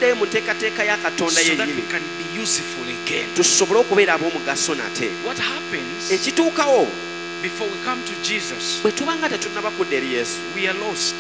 tubeere mu nteekateeka ya Katonda so that yennyini we can be useful again. tusobole okubeera ab'omugaso nate. What happens Ekituukawo before we come to Jesus? bwe tuba nga tetunnaba kudda eri Yesu We are lost.